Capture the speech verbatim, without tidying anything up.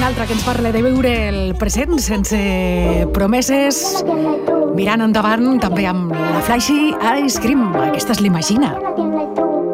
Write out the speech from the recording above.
altre que ens parla de viure el present sense promeses, mirant endavant també amb la Flashy Ice Cream. Aquesta és l'Imagina.